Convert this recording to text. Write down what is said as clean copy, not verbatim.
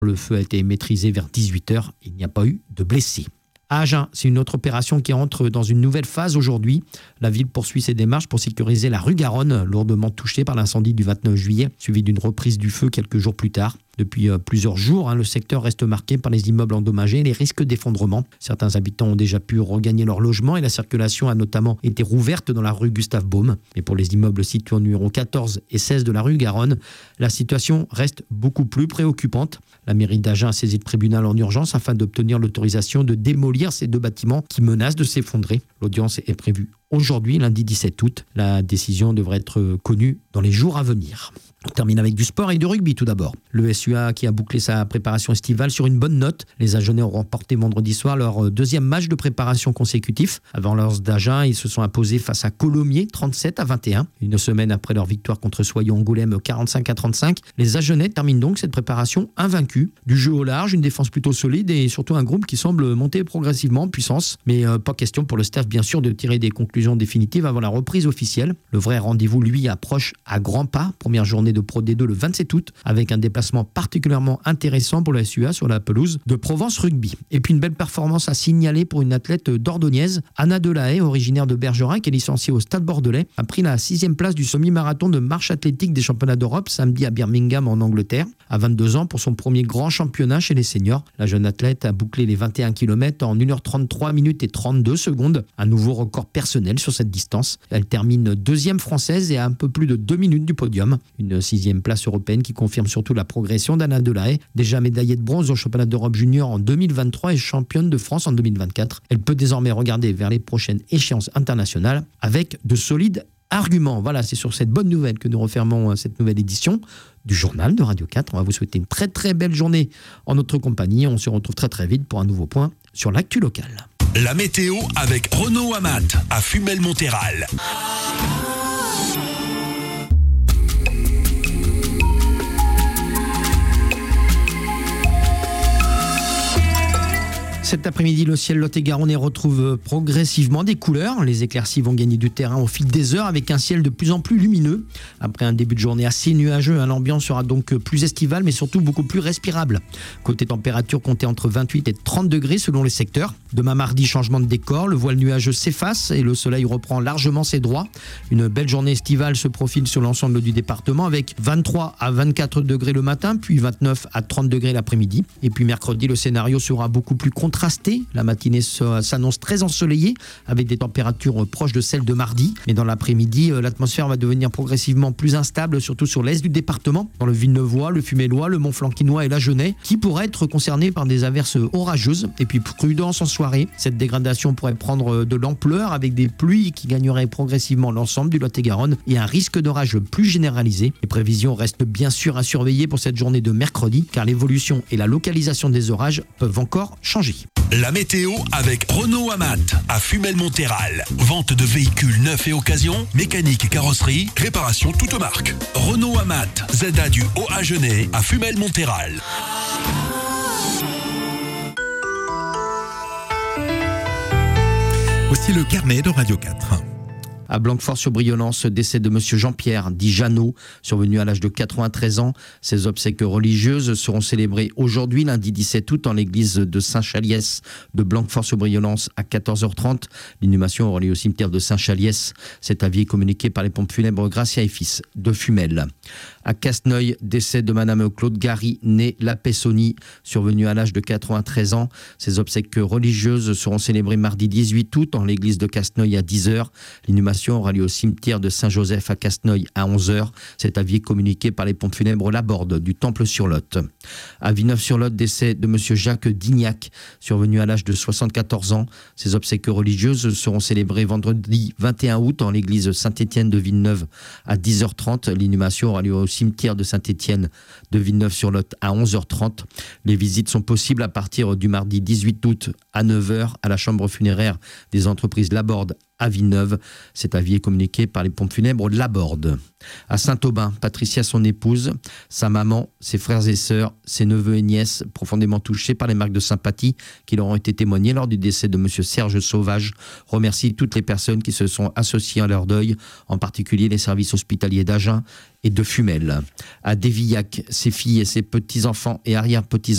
Le feu a été maîtrisé vers 18h. Il n'y a pas eu de blessés. À Agen, c'est une autre opération qui entre dans une nouvelle phase aujourd'hui. La ville poursuit ses démarches pour sécuriser la rue Garonne, lourdement touchée par l'incendie du 29 juillet, suivi d'une reprise du feu quelques jours plus tard. Depuis plusieurs jours, le secteur reste marqué par les immeubles endommagés et les risques d'effondrement. Certains habitants ont déjà pu regagner leur logement et la circulation a notamment été rouverte dans la rue Gustave Baume. Mais pour les immeubles situés au numéro 14 et 16 de la rue Garonne, la situation reste beaucoup plus préoccupante. La mairie d'Agen a saisi le tribunal en urgence afin d'obtenir l'autorisation de démolir ces deux bâtiments qui menacent de s'effondrer. L'audience est prévue aujourd'hui, lundi 17 août. La décision devrait être connue dans les jours à venir. On termine avec du sport et du rugby tout d'abord. Le SUA qui a bouclé sa préparation estivale sur une bonne note. Les Agenais ont remporté vendredi soir leur deuxième match de préparation consécutif. Avant l'Anse d'Agen, ils se sont imposés face à Colomiers 37-21. Une semaine après leur victoire contre Soyons-Angoulême 45-35, les Agenais terminent donc cette préparation invaincus. Du jeu au large, une défense plutôt solide et surtout un groupe qui semble monter progressivement en puissance. Mais pas question pour le staff bien sûr de tirer des conclusions définitives avant la reprise officielle. Le vrai rendez-vous lui approche à grands pas. Première journée de Pro D2 le 27 août avec un déplacement particulièrement intéressant pour la SUA sur la pelouse de Provence Rugby. Et puis une belle performance à signaler pour une athlète dordognnaise, Anna Delahaye, originaire de Bergerac, qui est licenciée au Stade Bordelais, a pris la 6e place du semi-marathon de marche athlétique des championnats d'Europe samedi à Birmingham en Angleterre. À 22 ans pour son premier grand championnat chez les seniors, la jeune athlète a bouclé les 21 km en 1h33 minutes et 32 secondes, un nouveau record personnel sur cette distance. Elle termine deuxième française et à un peu plus de 2 minutes du podium. Une 6e place européenne qui confirme surtout la progression d'Anna Delahaye, déjà médaillée de bronze au championnat d'Europe junior en 2023 et championne de France en 2024. Elle peut désormais regarder vers les prochaines échéances internationales avec de solides arguments. Voilà, c'est sur cette bonne nouvelle que nous refermons cette nouvelle édition du journal de Radio 4. On va vous souhaiter une très très belle journée en notre compagnie. On se retrouve très très vite pour un nouveau point sur l'actu locale. La météo avec Renaud Amat à Fumel-Montéral. Cet après-midi, le ciel lot-et-garonnais retrouve progressivement des couleurs. Les éclaircies vont gagner du terrain au fil des heures avec un ciel de plus en plus lumineux. Après un début de journée assez nuageux, l'ambiance sera donc plus estivale mais surtout beaucoup plus respirable. Côté température, comptez entre 28 et 30 degrés selon les secteurs. Demain mardi, changement de décor, le voile nuageux s'efface et le soleil reprend largement ses droits. Une belle journée estivale se profile sur l'ensemble du département avec 23 à 24 degrés le matin, puis 29 à 30 degrés l'après-midi. Et puis mercredi, le scénario sera beaucoup plus contrasté. La matinée s'annonce très ensoleillée avec des températures proches de celles de mardi. Mais dans l'après-midi, l'atmosphère va devenir progressivement plus instable, surtout sur l'est du département, dans le Villeneuvois, le Fumellois, le Mont-Flanquinois et l'Agenais, qui pourraient être concernés par des averses orageuses. Et puis prudence en soirée. Cette dégradation pourrait prendre de l'ampleur avec des pluies qui gagneraient progressivement l'ensemble du Lot-et-Garonne et un risque d'orage plus généralisé. Les prévisions restent bien sûr à surveiller pour cette journée de mercredi, car l'évolution et la localisation des orages peuvent encore changer. La météo avec Renaud Amat à Fumel-Montéral. Vente de véhicules neufs et occasion, mécanique et carrosserie, réparation toute marque. Renaud Amat, ZA du Haut-Agenais à Fumel-Montéral. Voici le carnet de Radio 4. À Blanquefort-sur-Brionance, décès de monsieur Jean-Pierre, dit Jeannot, survenu à l'âge de 93 ans. Ses obsèques religieuses seront célébrées aujourd'hui, lundi 17 août, en l'église de Saint-Chaliès de Blanquefort-sur-Brionance à 14h30. L'inhumation aura lieu au cimetière de Saint-Chaliès. Cet avis est communiqué par les pompes funèbres Gracia et Fils de Fumel. À Casneuil, décès de madame Claude Gary, née La Pessoni, survenue à l'âge de 93 ans. Ses obsèques religieuses seront célébrées mardi 18 août en l'église de Casneuil à 10h. L'inhumation aura lieu au cimetière de Saint-Joseph à Casneuil à 11h. Cet avis est communiqué par les pompes funèbres Laborde du Temple-sur-Lot. À Villeneuve-sur-Lot, décès de monsieur Jacques Dignac, survenu à l'âge de 74 ans. Ses obsèques religieuses seront célébrées vendredi 21 août en l'église Saint-Étienne de Villeneuve à 10h30. L'inhumation aura lieu au cimetière de Saint-Étienne de Villeneuve-sur-Lot à 11h30. Les visites sont possibles à partir du mardi 18 août à 9h à la chambre funéraire des entreprises Laborde à Villeneuve. Cet avis est communiqué par les pompes funèbres Laborde. À Saint-Aubin, Patricia, son épouse, sa maman, ses frères et sœurs, ses neveux et nièces, profondément touchés par les marques de sympathie qui leur ont été témoignées lors du décès de monsieur Serge Sauvage, remercie toutes les personnes qui se sont associées à leur deuil, en particulier les services hospitaliers d'Agen et de Fumel. À Dévillac, ses filles et ses petits-enfants et arrière-petits-enfants